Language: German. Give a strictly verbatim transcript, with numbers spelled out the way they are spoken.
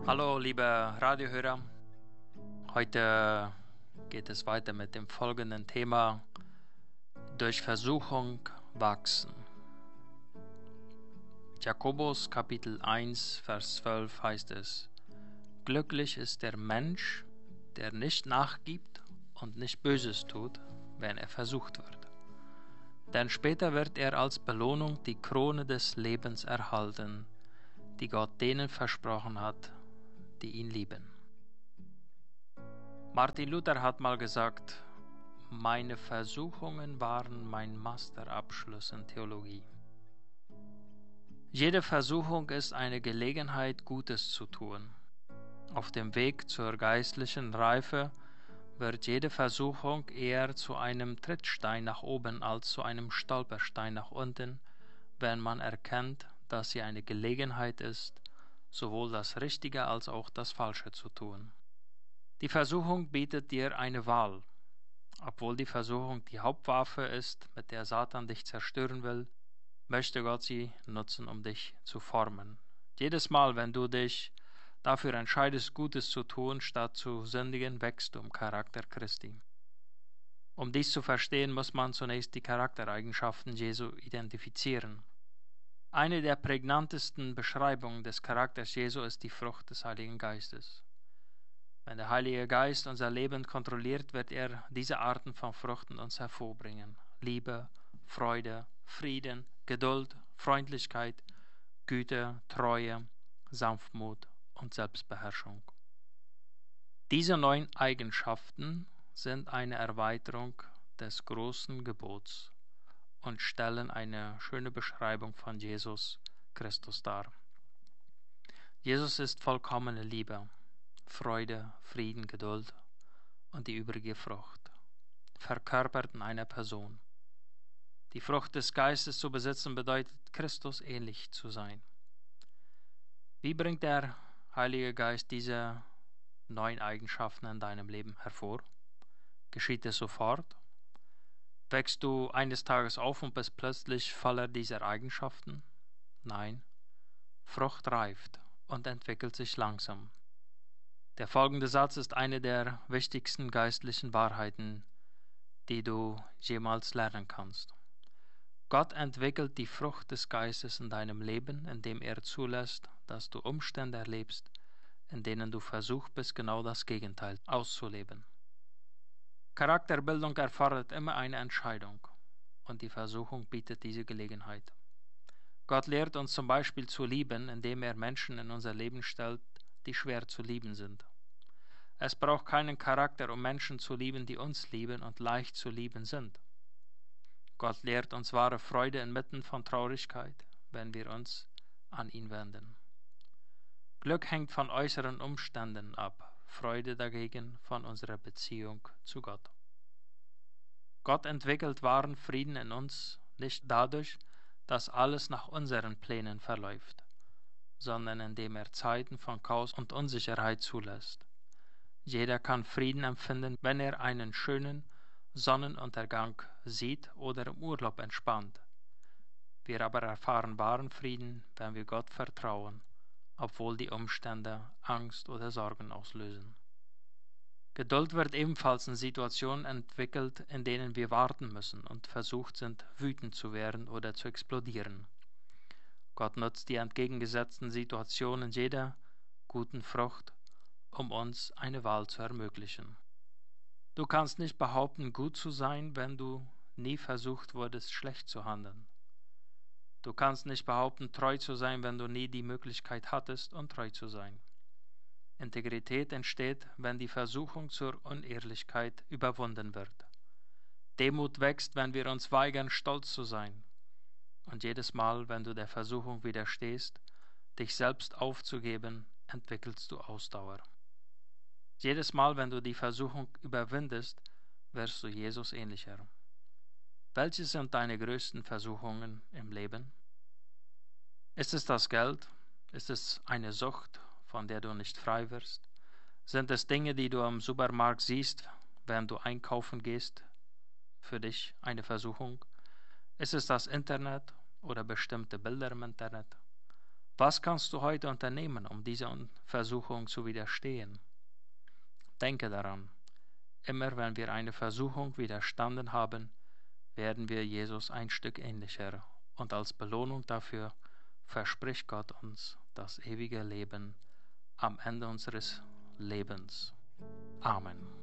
Hallo, liebe Radiohörer. Heute geht es weiter mit dem folgenden Thema: Durch Versuchung wachsen. Jakobus Kapitel eins, Vers zwölf heißt es: Glücklich ist der Mensch, der nicht nachgibt und nicht Böses tut, wenn er versucht wird. Denn später wird er als Belohnung die Krone des Lebens erhalten, die Gott denen versprochen hat, die ihn lieben. Martin Luther hat mal gesagt: Meine Versuchungen waren mein Masterabschluss in Theologie. Jede Versuchung ist eine Gelegenheit, Gutes zu tun. Auf dem Weg zur geistlichen Reife wird jede Versuchung eher zu einem Trittstein nach oben als zu einem Stolperstein nach unten, wenn man erkennt, dass sie eine Gelegenheit ist, sowohl das Richtige als auch das Falsche zu tun. Die Versuchung bietet dir eine Wahl. Obwohl die Versuchung die Hauptwaffe ist, mit der Satan dich zerstören will, möchte Gott sie nutzen, um dich zu formen. Jedes Mal, wenn du dich dafür entscheidest, Gutes zu tun, statt zu sündigen, wächst du im Charakter Christi. Um dies zu verstehen, muss man zunächst die Charaktereigenschaften Jesu identifizieren. Eine der prägnantesten Beschreibungen des Charakters Jesu ist die Frucht des Heiligen Geistes. Wenn der Heilige Geist unser Leben kontrolliert, wird er diese Arten von Fruchten uns hervorbringen: Liebe, Freude, Frieden, Geduld, Freundlichkeit, Güte, Treue, Sanftmut und Selbstbeherrschung. Diese neun Eigenschaften sind eine Erweiterung des großen Gebots und stellen eine schöne Beschreibung von Jesus Christus dar. Jesus ist vollkommene Liebe, Freude, Frieden, Geduld und die übrige Frucht, verkörpert in einer Person. Die Frucht des Geistes zu besitzen bedeutet, Christus ähnlich zu sein. Wie bringt der Heilige Geist diese neun Eigenschaften in deinem Leben hervor? Geschieht es sofort? Wächst du eines Tages auf und bist plötzlich voller dieser Eigenschaften? Nein, Frucht reift und entwickelt sich langsam. Der folgende Satz ist eine der wichtigsten geistlichen Wahrheiten, die du jemals lernen kannst. Gott entwickelt die Frucht des Geistes in deinem Leben, indem er zulässt, dass du Umstände erlebst, in denen du versucht bist, genau das Gegenteil auszuleben. Charakterbildung erfordert immer eine Entscheidung, und die Versuchung bietet diese Gelegenheit. Gott lehrt uns zum Beispiel zu lieben, indem er Menschen in unser Leben stellt, die schwer zu lieben sind. Es braucht keinen Charakter, um Menschen zu lieben, die uns lieben und leicht zu lieben sind. Gott lehrt uns wahre Freude inmitten von Traurigkeit, wenn wir uns an ihn wenden. Glück hängt von äußeren Umständen ab, Freude dagegen von unserer Beziehung zu Gott. Gott entwickelt wahren Frieden in uns nicht dadurch, dass alles nach unseren Plänen verläuft, sondern indem er Zeiten von Chaos und Unsicherheit zulässt. Jeder kann Frieden empfinden, wenn er einen schönen Sonnenuntergang sieht oder im Urlaub entspannt. Wir aber erfahren wahren Frieden, wenn wir Gott vertrauen, obwohl die Umstände Angst oder Sorgen auslösen. Geduld wird ebenfalls in Situationen entwickelt, in denen wir warten müssen und versucht sind, wütend zu werden oder zu explodieren. Gott nutzt die entgegengesetzten Situationen jeder guten Frucht, um uns eine Wahl zu ermöglichen. Du kannst nicht behaupten, gut zu sein, wenn du nie versucht wurdest, schlecht zu handeln. Du kannst nicht behaupten, treu zu sein, wenn du nie die Möglichkeit hattest, untreu zu sein. Integrität entsteht, wenn die Versuchung zur Unehrlichkeit überwunden wird. Demut wächst, wenn wir uns weigern, stolz zu sein. Und jedes Mal, wenn du der Versuchung widerstehst, dich selbst aufzugeben, entwickelst du Ausdauer. Jedes Mal, wenn du die Versuchung überwindest, wirst du Jesus ähnlicher. Welche sind deine größten Versuchungen im Leben? Ist es das Geld? Ist es eine Sucht, von der du nicht frei wirst? Sind es Dinge, die du am Supermarkt siehst, während du einkaufen gehst, für dich eine Versuchung? Ist es das Internet oder bestimmte Bilder im Internet? Was kannst du heute unternehmen, um dieser Versuchung zu widerstehen? Denke daran, immer wenn wir eine Versuchung widerstanden haben, werden wir Jesus ein Stück ähnlicher, und als Belohnung dafür verspricht Gott uns das ewige Leben am Ende unseres Lebens. Amen.